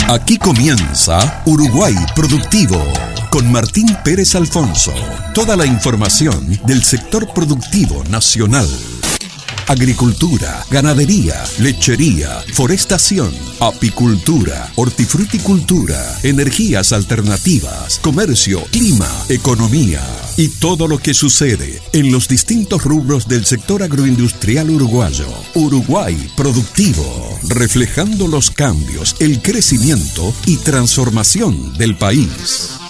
Aquí comienza Uruguay Productivo, con Martín Pérez Alfonso. Toda la información del sector productivo nacional. Agricultura, ganadería, lechería, forestación, apicultura, hortifruticultura, energías alternativas, comercio, clima, economía y todo lo que sucede en los distintos rubros del sector agroindustrial uruguayo. Uruguay Productivo, reflejando los cambios, el crecimiento y transformación del país.